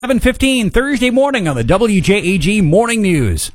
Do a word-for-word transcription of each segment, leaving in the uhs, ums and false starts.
seven fifteen Thursday morning on the W J A G Morning News.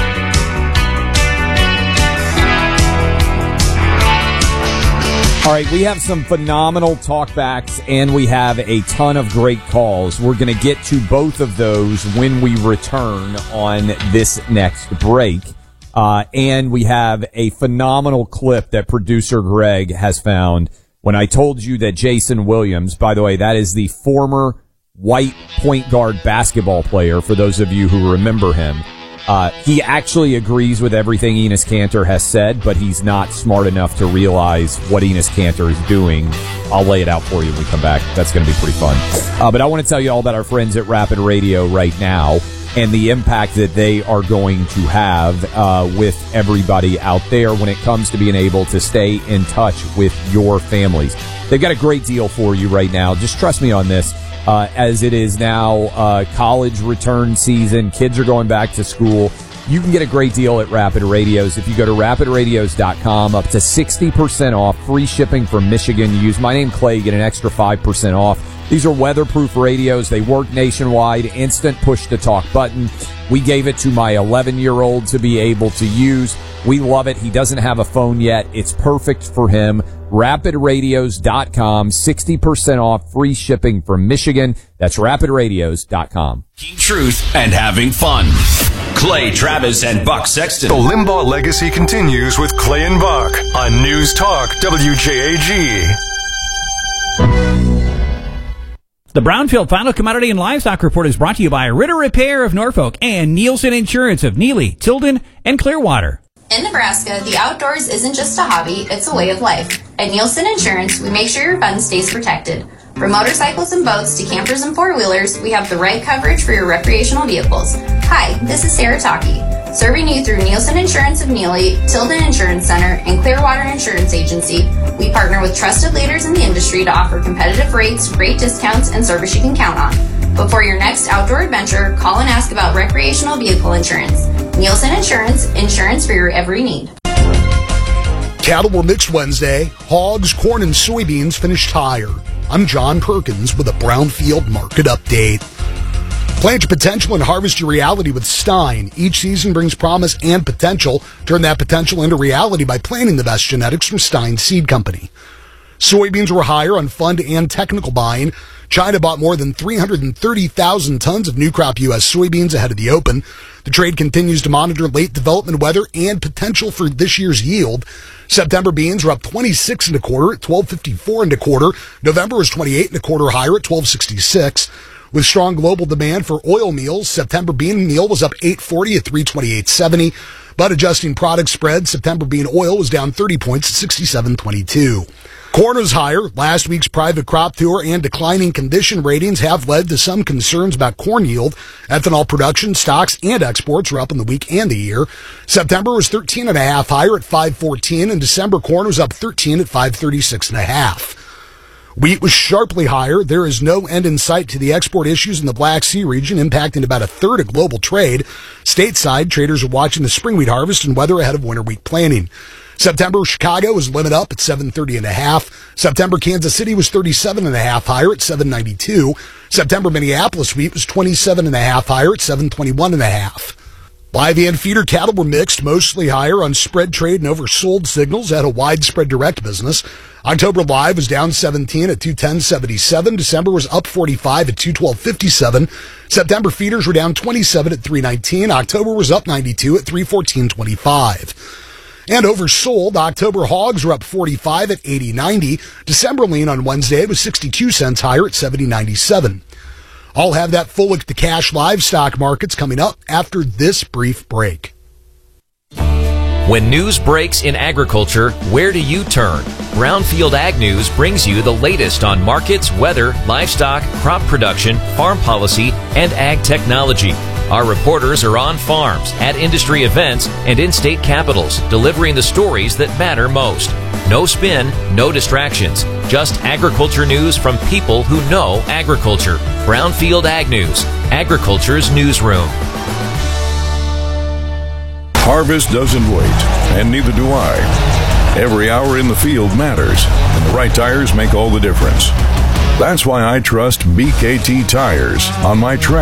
All right, we have some phenomenal talkbacks, and we have a ton of great calls. We're going to get to both of those when we return on this next break. Uh, and we have a phenomenal clip that producer Greg has found when I told you that Jason Williams, by the way, that is the former white point guard basketball player, for those of you who remember him. Uh, he actually agrees with everything Enes Kanter has said, but he's not smart enough to realize what Enes Kanter is doing. I'll lay it out for you when we come back. That's going to be pretty fun. Uh, but I want to tell you all about our friends at Rapid Radio right now and the impact that they are going to have uh, with everybody out there when it comes to being able to stay in touch with your families. They've got a great deal for you right now. Just trust me on this. Uh, as it is now uh, college return season, kids are going back to school. You can get a great deal at Rapid Radios. If you go to rapid radios dot com, up to sixty percent off, free shipping from Michigan. You use my name, Clay, get an extra five percent off. These are weatherproof radios. They work nationwide, instant push-to-talk button. We gave it to my eleven-year-old to be able to use. We love it. He doesn't have a phone yet. It's perfect for him. rapid radios dot com, sixty percent off, free shipping from Michigan. That's rapid radios dot com. Keep truth and having fun. Clay Travis and Buck Sexton. The Limbaugh legacy continues with Clay and Buck on News Talk W J A G. The Brownfield Final Commodity and Livestock Report is brought to you by Ritter Repair of Norfolk and Nielsen Insurance of Neely, Tilden, and Clearwater. In Nebraska, the outdoors isn't just a hobby, it's a way of life. At Nielsen Insurance, we make sure your fun stays protected. From motorcycles and boats to campers and four-wheelers, we have the right coverage for your recreational vehicles. Hi, this is Sarah Taki, serving you through Nielsen Insurance of Neely, Tilden Insurance Center, and Clearwater Insurance Agency. We partner with trusted leaders in the industry to offer competitive rates, great discounts, and service you can count on. Before your next outdoor adventure, call and ask about recreational vehicle insurance. Nielsen Insurance, insurance for your every need. Cattle were mixed Wednesday. Hogs, corn, and soybeans finished higher. I'm John Perkins with a Brownfield Market Update. Plant your potential and harvest your reality with Stein. Each season brings promise and potential. Turn that potential into reality by planting the best genetics from Stein Seed Company. Soybeans were higher on fund and technical buying. China bought more than three hundred thirty thousand tons of new crop U S soybeans ahead of the open. The trade continues to monitor late development weather and potential for this year's yield. September beans were up twenty-six and a quarter at twelve fifty-four and a quarter. November was twenty-eight and a quarter higher at twelve sixty-six. With strong global demand for oil meals, September bean meal was up eight forty at three twenty-eight seventy. But adjusting product spread, September bean oil was down thirty points at sixty-seven twenty-two. Corn was higher. Last week's private crop tour and declining condition ratings have led to some concerns about corn yield. Ethanol production, stocks, and exports were up in the week and the year. September was thirteen and a half higher at five fourteen, and December corn was up thirteen at five thirty-six and a half. Wheat was sharply higher. There is no end in sight to the export issues in the Black Sea region, impacting about a third of global trade. Stateside, traders are watching the spring wheat harvest and weather ahead of winter wheat planting. September, Chicago was limit up at seven thirty and a half. September, Kansas City was thirty-seven and a half higher at seven ninety-two. September, Minneapolis wheat was twenty-seven and a half higher at seven twenty-one and a half. Live and feeder cattle were mixed, mostly higher on spread trade and oversold signals at a widespread direct business. October live was down seventeen at two ten seventy-seven. December was up forty-five at two twelve fifty-seven. September feeders were down twenty-seven at three nineteen. October was up ninety-two at three fourteen twenty-five. And oversold, October hogs were up forty-five at eighty ninety. December lean on Wednesday was sixty-two cents higher at seventy ninety-seven. I'll have that full look at the cash livestock markets coming up after this brief break. When news breaks in agriculture, where do you turn? Brownfield Ag News brings you the latest on markets, weather, livestock, crop production, farm policy, and ag technology. Our reporters are on farms, at industry events, and in state capitals, delivering the stories that matter most. No spin, no distractions, just agriculture news from people who know agriculture. Brownfield Ag News, agriculture's newsroom. Harvest doesn't wait, and neither do I. Every hour in the field matters, and the right tires make all the difference. That's why I trust B K T Tires on my track.